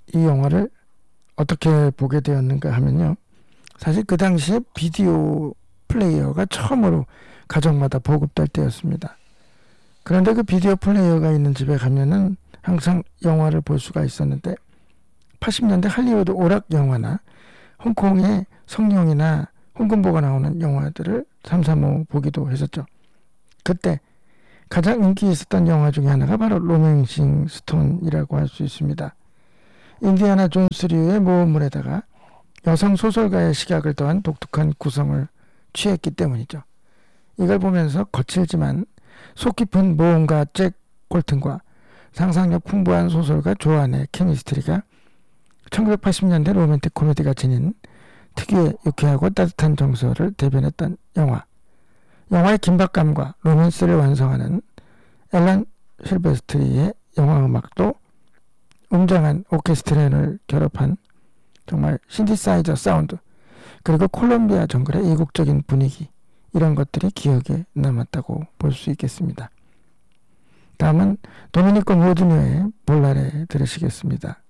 이 영화를 어떻게 보게 되었는가 하면요. 사실 그 당시에 비디오 플레이어가 처음으로 가정마다 보급될 때였습니다. 그런데 그 비디오 플레이어가 있는 집에 가면은 항상 영화를 볼 수가 있었는데 80년대 할리우드 오락 영화나 홍콩의 성룡이나 홍금보가 나오는 영화들을 삼삼오오 보기도 했었죠. 그때 가장 인기 있었던 영화 중에 하나가 바로 로맨싱 스톤이라고 할 수 있습니다. 인디아나 존스류의 모험물에다가 여성 소설가의 시각을 더한 독특한 구성을 취했기 때문이죠. 이걸 보면서 거칠지만 속 깊은 모험가 잭 콜튼과 상상력 풍부한 소설가 조안의 케미스트리가 1980년대 로맨틱 코미디가 지닌 특유의 유쾌하고 따뜻한 정서를 대변했던 영화. 영화의 긴박감과 로맨스를 완성하는 앨런 실베스트리의 영화 음악도 웅장한 오케스트라를 결합한 정말 신디사이저 사운드, 그리고 콜롬비아 정글의 이국적인 분위기, 이런 것들이 기억에 남았다고 볼 수 있겠습니다. 다음은 도미니코 모드뉴의 볼라레 들으시겠습니다.